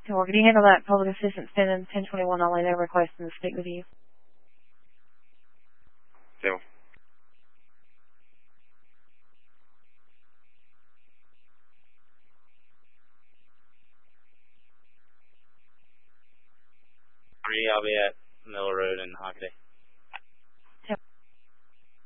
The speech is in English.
So can you handle that public assistance pin in 1021? I'll lay that request and speak with you. So. I'll be at Mill Road in Hockaday.